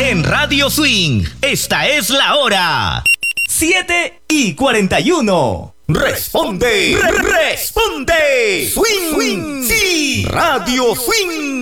En Radio Swing, esta es la hora. 7:41. Responde, responde. Swing, sí. Radio Swing.